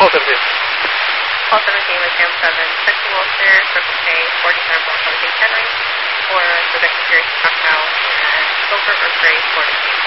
Call 17. Call 17 with Sam 7, Sexy Walter, Circle K, 47 Block 17 Henry, for the victim series Knocked Out, and Silver or Gray 42.